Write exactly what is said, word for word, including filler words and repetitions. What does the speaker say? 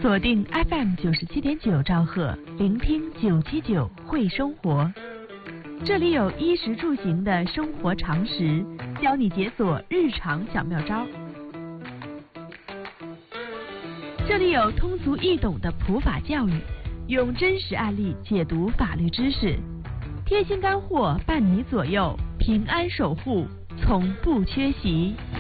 锁定 F M 九十七点九兆赫，聆听九七九会生活。这里有衣食住行的生活常识，教你解锁日常小妙招。这里有通俗易懂的普法教育，用真实案例解读法律知识，贴心干货伴你左右，平安守护从不缺席。